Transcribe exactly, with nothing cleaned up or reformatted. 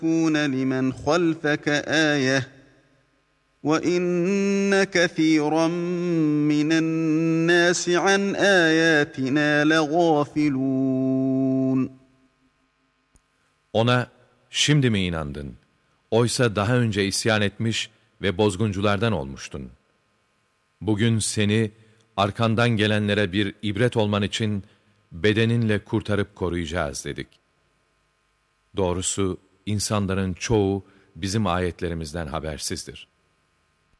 لِتَكُونَ لِمَنْ خَلْفَكَ آيَةً وَإِنَّ كَثِيرًا مِنَ النَّاسِ عَنْ آيَاتِنَا لَغَافِلُونَ. Ona şimdi mi inandın? Oysa daha önce isyan etmiş ve bozgunculardan olmuştun. Bugün seni arkandan gelenlere bir ibret olman için bedeninle kurtarıp koruyacağız dedik. Doğrusu insanların çoğu bizim ayetlerimizden habersizdir.